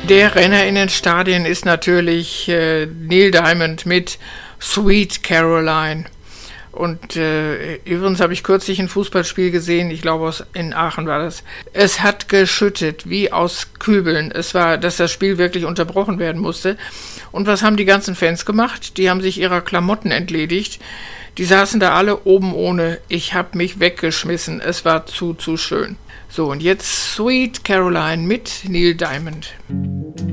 Der Renner in den Stadien ist natürlich Neil Diamond mit Sweet Caroline. Und übrigens habe ich kürzlich ein Fußballspiel gesehen, ich glaube in Aachen war das. Es hat geschüttet, wie aus Kübeln. Es war, dass das Spiel wirklich unterbrochen werden musste. Und was haben die ganzen Fans gemacht? Die haben sich ihrer Klamotten entledigt. Die saßen da alle oben ohne. Ich habe mich weggeschmissen. Es war zu schön. So, und jetzt Sweet Caroline mit Neil Diamond.